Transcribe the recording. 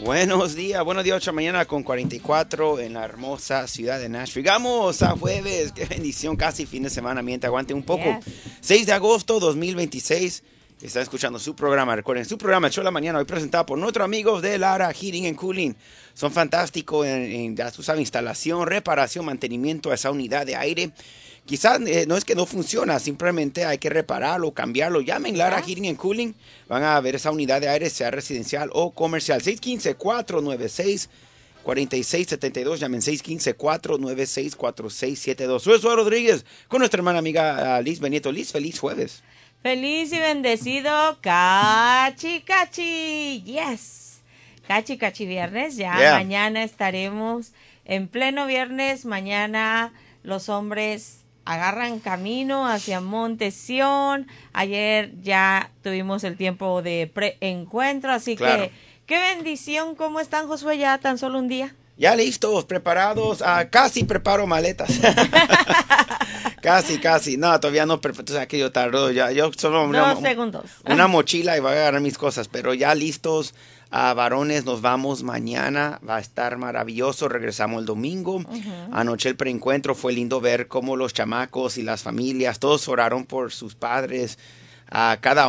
Buenos días, 8 de la mañana con 44 en la hermosa ciudad de Nashville. Llegamos a jueves, qué bendición, casi fin de semana, mientras aguante un poco. Yes. 6 de agosto 2026, está escuchando su programa, recuerden, su programa Show de la Mañana, hoy presentado por nuestros amigos de Lara Heating and Cooling. Son fantásticos en ya tú sabes, instalación, reparación, mantenimiento de esa unidad de aire. Quizás no es que no funciona, simplemente hay que repararlo, cambiarlo. Llamen Lara Heating and Cooling. Van a ver esa unidad de aire, sea residencial o comercial. 615-496-4672. Llamen 615-496-4672. Soy Josué Rodríguez con nuestra hermana amiga Liz Benito. Liz, feliz jueves. Feliz y bendecido Cachi Cachi. Yes. Cachi Cachi viernes. Ya mañana estaremos en pleno viernes. Mañana los hombres agarran camino hacia Monte Sión. Ayer ya tuvimos el tiempo de preencuentro, así que qué bendición. ¿Cómo están, Josué? Ya tan solo un día. Ya listos, preparados. Casi preparo maletas. Casi. No, todavía no. O sea, que yo tardo. Yo solo 2 segundos. Una mochila y voy a agarrar mis cosas. Pero ya listos. Varones, nos vamos mañana. Va a estar maravilloso. Regresamos el domingo. Anoche el preencuentro fue lindo ver cómo los chamacos y las familias, todos oraron por sus padres. Cada